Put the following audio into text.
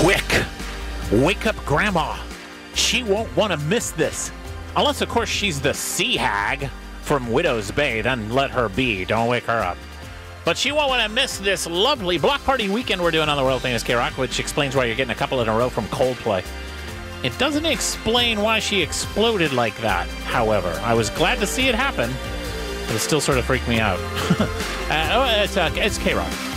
Quick! Wake up Grandma. She won't want to miss this. Unless, of course, she's the sea hag from Widow's Bay. Then let her be. Don't wake her up. But she won't want to miss this lovely block party weekend we're doing on the world famous K-Rock, which explains why you're getting a couple in a row from Coldplay. It doesn't explain why she exploded like that, however. I was glad to see it happen, but it still sort of freaked me out. It's K-Rock.